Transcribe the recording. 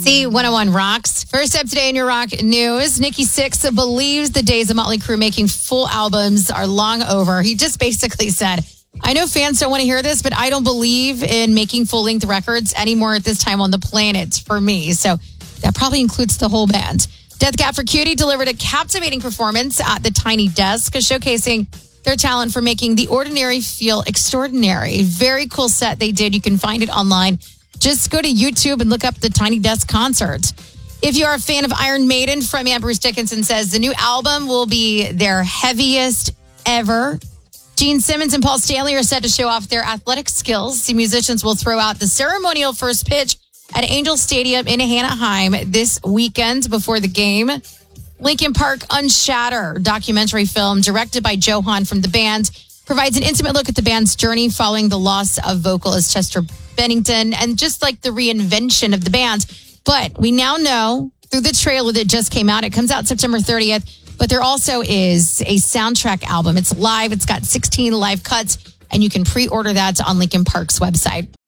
C101 rocks. First up today in your rock news, Nikki Sixx believes the days of Motley Crue making full albums are long over. He just basically said, I know fans don't want to hear this, but I don't believe in making full-length records anymore at this time on the planet for me. So that probably includes the whole band. Death Cab for Cutie delivered a captivating performance at the Tiny Desk, showcasing their talent for making the ordinary feel extraordinary. Very cool set they did. You can find it online. Just go to YouTube and look up the Tiny Desk concert. If you are a fan of Iron Maiden, frontman Bruce Dickinson says the new album will be their heaviest ever. Gene Simmons and Paul Stanley are set to show off their athletic skills. The musicians will throw out the ceremonial first pitch at Angel Stadium in Anaheim this weekend before the game. Linkin Park Unshatter documentary film directed by Joe Hahn from the band provides an intimate look at the band's journey following the loss of vocalist Chester Bennington and just like the reinvention of the band. But we now know through the trailer that just came out, it comes out September 30th, but there also is a soundtrack album. It's live. It's got 16 live cuts, and you can pre-order that on Linkin Park's website.